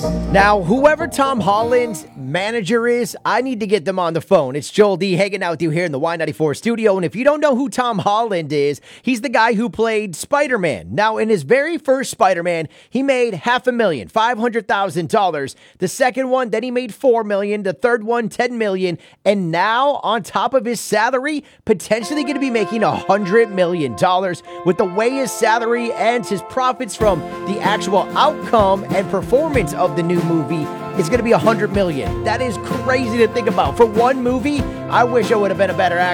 Now, whoever Tom Holland's manager is, I need to get them on the phone. It's Joel D hanging out with you here in the Y94 studio. And if you don't know who Tom Holland is, he's the guy who played Spider-Man. Now, in his very first Spider-Man, he made $500,000, $500,000. The second one, then he made $4 million. The third one, $10 million. And now, on top of his salary, potentially going to be making $100 million. With the way his salary and his profits from the actual outcome and performance of the new movie is going to be $100 million. That is crazy to think about. For one movie, I wish I would have been a better actor.